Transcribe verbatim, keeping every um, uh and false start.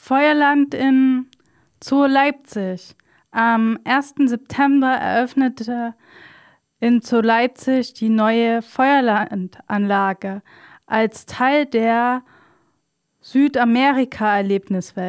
Feuerland in Zoo Leipzig. Am ersten September eröffnete in Zoo Leipzig die neue Feuerlandanlage als Teil der Südamerika-Erlebniswelt.